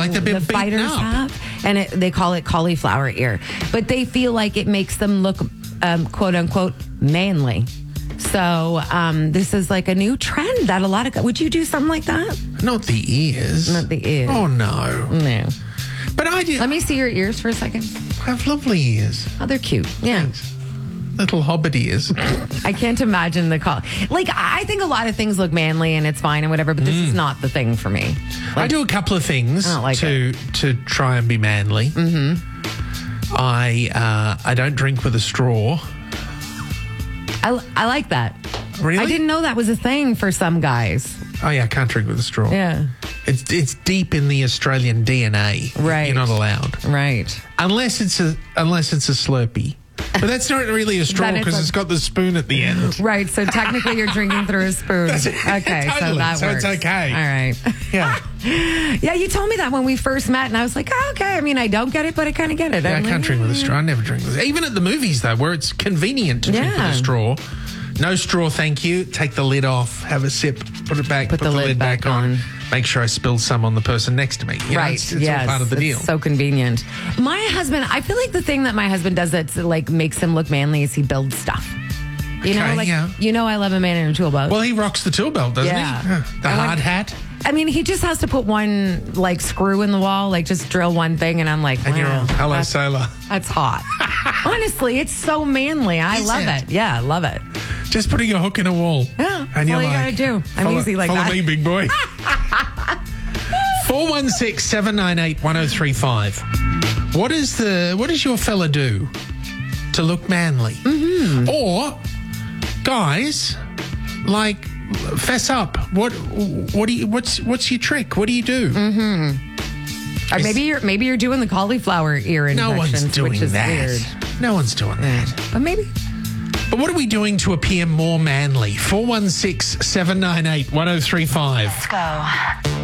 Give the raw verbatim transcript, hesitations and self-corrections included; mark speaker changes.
Speaker 1: Like they've been
Speaker 2: the
Speaker 1: beaten
Speaker 2: fighters
Speaker 1: up.
Speaker 2: have, and it, they call it cauliflower ear. But they feel like it makes them look, um, quote unquote, manly. So um, this is like a new trend that a lot of. Would you do something like that?
Speaker 1: Not the ears.
Speaker 2: Not the ears.
Speaker 1: Oh, no.
Speaker 2: No.
Speaker 1: But I did.
Speaker 2: Let me see your ears for a second.
Speaker 1: I have lovely ears.
Speaker 2: Oh, they're cute. Yeah.
Speaker 1: Thanks. Little hobbit ears.
Speaker 2: I can't imagine the call. Like, I think a lot of things look manly and it's fine and whatever, but this
Speaker 1: Mm.
Speaker 2: is not the thing for me. Like,
Speaker 1: I do a couple of things
Speaker 2: I don't like
Speaker 1: to to try and be manly. Mm-hmm. I uh, I don't drink with a straw.
Speaker 2: I, I like that.
Speaker 1: Really?
Speaker 2: I didn't know that was a thing for some guys.
Speaker 1: Oh yeah, I can't drink with a straw.
Speaker 2: Yeah.
Speaker 1: It's it's deep in the Australian D N A.
Speaker 2: Right.
Speaker 1: You're not allowed.
Speaker 2: Right.
Speaker 1: Unless it's a unless it's a Slurpee. But that's not really a straw
Speaker 2: Then it's
Speaker 1: because
Speaker 2: a-
Speaker 1: it's got the spoon at the end.
Speaker 2: Right. So technically you're drinking through a spoon.
Speaker 1: That's it.
Speaker 2: Okay. So
Speaker 1: Totally.
Speaker 2: that
Speaker 1: So
Speaker 2: works.
Speaker 1: it's okay.
Speaker 2: All right.
Speaker 1: Yeah.
Speaker 2: Yeah, you told me that when we first met, and I was like, oh, okay. I mean, I don't get it, but I kind of get it.
Speaker 1: Yeah, I
Speaker 2: I'm
Speaker 1: can't
Speaker 2: like,
Speaker 1: drink with a straw. I never drink with a straw. Even at the movies, though, where it's convenient to drink with
Speaker 2: Yeah.
Speaker 1: a straw. No straw, thank you. Take the lid off, have a sip, put it back,
Speaker 2: Put the lid back on.
Speaker 1: Make sure I spilled some on the person next to me. You know,
Speaker 2: Right.
Speaker 1: it's, it's
Speaker 2: yes.
Speaker 1: all part of the
Speaker 2: it's
Speaker 1: deal.
Speaker 2: so convenient. My husband, I feel like the thing that my husband does that's like makes him look manly is he builds stuff. You know,
Speaker 1: Okay,
Speaker 2: like
Speaker 1: yeah.
Speaker 2: you know, I love a man in a tool belt.
Speaker 1: Well, he rocks the tool belt, doesn't
Speaker 2: Yeah.
Speaker 1: he? Yeah. The
Speaker 2: And when-
Speaker 1: hard hat.
Speaker 2: I mean, he just has to put one like screw in the wall, like just drill one thing, and I'm like,
Speaker 1: And
Speaker 2: wow,
Speaker 1: you're all, hello,
Speaker 2: that's,
Speaker 1: sailor.
Speaker 2: that's hot. Honestly, it's so manly. I
Speaker 1: Is
Speaker 2: love
Speaker 1: it?
Speaker 2: it? Yeah, I love it.
Speaker 1: Just putting a hook in a wall.
Speaker 2: Yeah,
Speaker 1: And
Speaker 2: that's
Speaker 1: you're
Speaker 2: all you
Speaker 1: like,
Speaker 2: gotta do. I'm
Speaker 1: follow,
Speaker 2: easy like
Speaker 1: follow
Speaker 2: that.
Speaker 1: me, big boy. four one six, seven nine eight, one oh three five. What is the what does your fella do to look manly? Mm-hmm. Or guys, like fess up. What what do you what's what's your trick? What do you do?
Speaker 2: Mm-hmm. Or maybe you're maybe you're doing the cauliflower ear
Speaker 1: No
Speaker 2: infections,
Speaker 1: one's doing
Speaker 2: which is
Speaker 1: that.
Speaker 2: weird.
Speaker 1: No one's doing that.
Speaker 2: But maybe.
Speaker 1: But what are we doing to appear more manly? four one six, seven nine eight, one oh three five.
Speaker 3: Let's go.